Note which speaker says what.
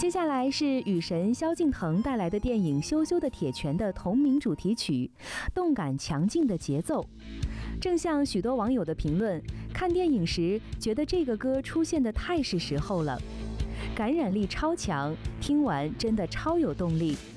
Speaker 1: 接下来是雨神萧敬腾带来的电影《羞羞的铁拳》的同名主题曲，动感强劲的节奏。正像许多网友的评论，看电影时觉得这个歌出现的太是时候了，感染力超强，听完真的超有动力。